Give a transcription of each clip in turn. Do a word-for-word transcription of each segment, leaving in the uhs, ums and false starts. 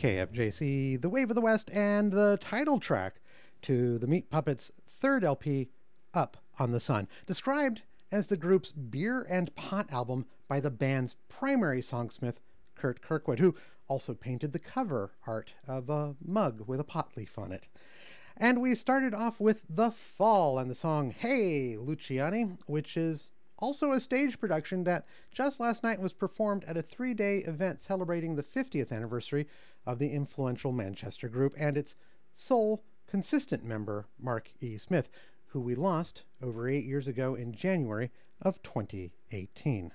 K F J C, The Wave of the West, and the title track to the Meat Puppets' third L P, Up on the Sun, described as the group's beer and pot album by the band's primary songsmith, Kurt Kirkwood, who also painted the cover art of a mug with a pot leaf on it. And we started off with The Fall and the song Hey Luciani, which is also a stage production that just last night was performed at a three-day event celebrating the fiftieth anniversary of the influential Manchester group and its sole consistent member, Mark E. Smith, who we lost over eight years ago in January of twenty eighteen.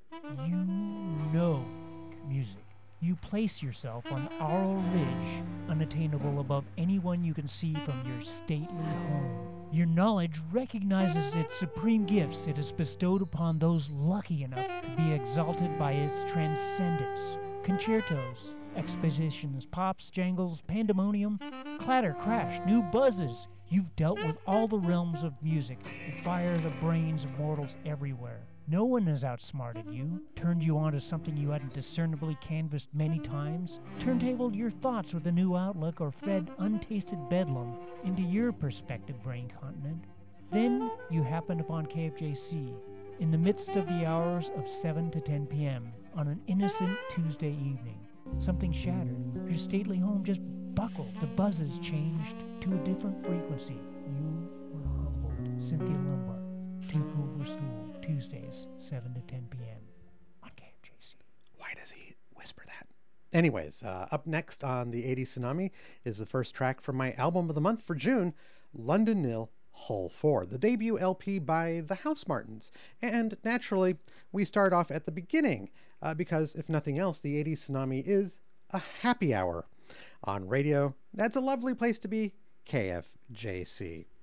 You know music. You place yourself on Arrow Ridge, unattainable above anyone you can see from your stately home. Your knowledge recognizes its supreme gifts it has bestowed upon those lucky enough to be exalted by its transcendence. Concertos, expositions, pops, jangles, pandemonium, clatter, crash, new buzzes. You've dealt with all the realms of music that fire the brains of mortals everywhere. No one has outsmarted you, turned you onto something you hadn't discernibly canvassed many times, turntabled your thoughts with a new outlook, or fed untasted bedlam into your perspective brain continent. Then you happened upon K F J C in the midst of the hours of seven to ten p.m. on an innocent Tuesday evening. Something shattered. Your stately home just buckled. The buzzes changed to a different frequency. You were humbled. Cynthia Lombard, Two Hoover School. Tuesdays, seven to ten p.m. on K F J C. Why does he whisper that? Anyways, uh, up next on the eighties Tsunami is the first track from my album of the month for June, London Nil, Hull four, the debut L P by the Housemartins. And naturally, we start off at the beginning, uh, because if nothing else, the eighties Tsunami is a happy hour. On radio, that's a lovely place to be, K F J C.